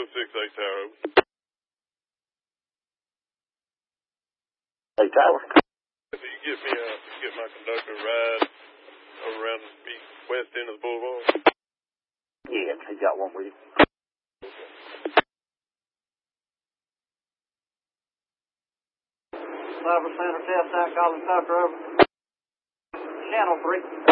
8 Tower. Hey, Tower. Can you get my conductor a ride around the west end of the boulevard? Yeah, he got one with you. Cyber Center, test out, calling Tucker over. Channel 3.